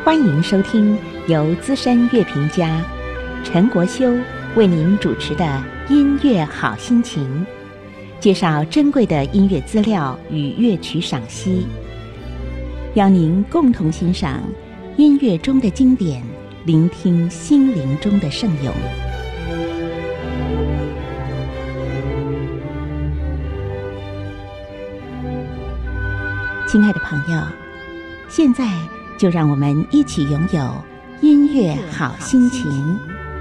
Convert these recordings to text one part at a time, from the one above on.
欢迎收听由资深乐评家陈国修为您主持的音乐好心情，介绍珍贵的音乐资料与乐曲赏析，邀您共同欣赏音乐中的经典，聆听心灵中的圣咏。亲爱的朋友，现在就让我们一起拥有音乐好心情。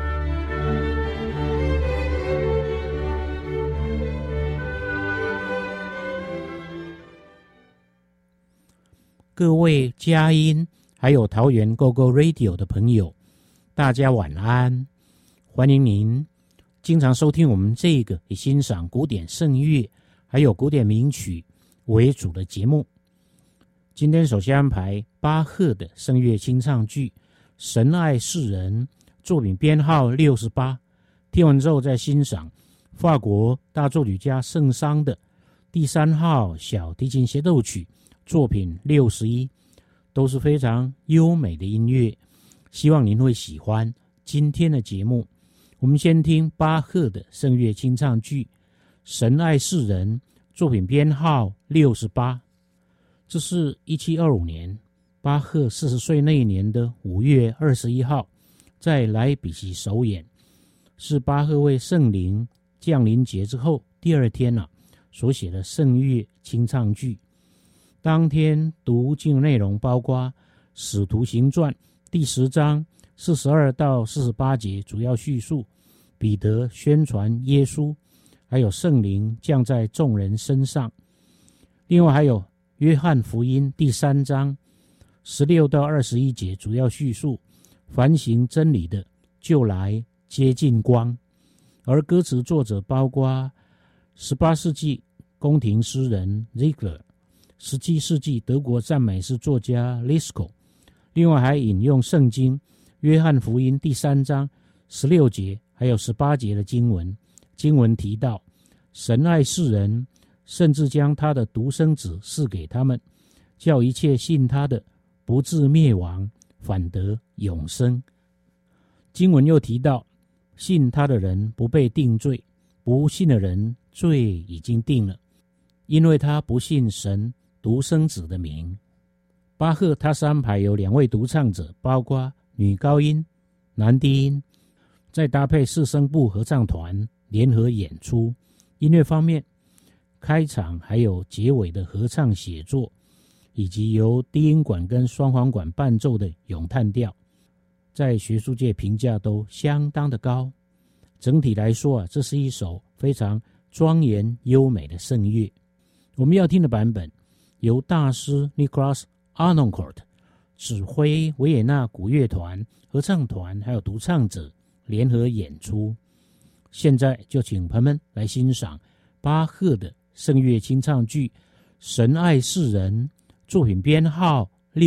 各位佳音还有桃园 GoGo Radio 的朋友，大家晚安，欢迎您经常收听我们这个以欣赏古典圣乐还有古典名曲为主的节目。今天首先安排巴赫的圣乐清唱剧《神爱世人》，作品编号68。听完之后再欣赏法国大作曲家圣桑的第3号小提琴协奏曲，作品61，都是非常优美的音乐，希望您会喜欢今天的节目。我们先听巴赫的圣乐清唱剧《神爱世人》，作品编号68。这是1725年巴赫40岁那一年的5月21号在莱比锡首演，是巴赫为圣灵降临节之后第2天所写的圣乐清唱剧。当天读经的内容包括《使徒行传》第10章42到48节，主要叙述彼得宣传耶稣，还有圣灵降在众人身上。另外还有约翰福音第3章16到21节，主要叙述凡行真理的就来接近光。而歌词作者包括18世纪宫廷诗人 Ziegler， 17世纪德国赞美诗作家 Lisko。 另外还引用圣经约翰福音第3章16节还有18节的经文提到神爱世人，甚至将他的独生子赐给他们，叫一切信他的不至灭亡，反得永生。经文又提到信他的人不被定罪，不信的人罪已经定了，因为他不信神独生子的名。巴赫他是安排有2位独唱者，包括女高音、男低音，再搭配4声部合唱团联合演出。音乐方面，开场还有结尾的合唱写作，以及由低音管跟双簧管伴奏的咏叹调，在学术界评价都相当的高。整体来说这是一首非常庄严优美的圣乐。我们要听的版本由大师 Nicolas Harnoncourt 指挥维也纳古乐团、合唱团还有独唱者联合演出。现在就请朋友们来欣赏巴赫的圣乐清唱剧《神爱世人》，作品编号